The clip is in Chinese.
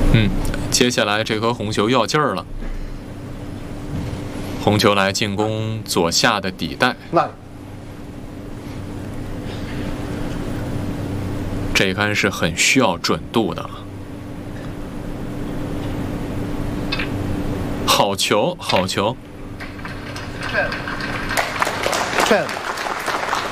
接下来这颗红球要劲儿了。红球来进攻左下的底袋。这一杆是很需要准度的。好球，好球！ 10